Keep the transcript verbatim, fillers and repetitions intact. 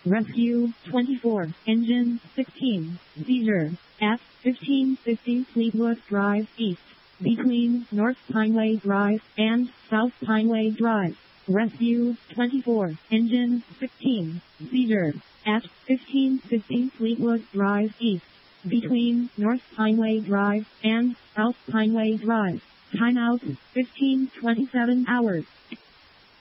Rescue twenty-four, Engine sixteen, Seizure, at fifteen fifty Fleetwood Drive East, between North Pineway Drive and South Pineway Drive. Rescue twenty-four, Engine sixteen, Seizure, at fifteen fifty Fleetwood Drive East, between North Pineway Drive and South Pineway Drive. Timeout fifteen twenty-seven hours.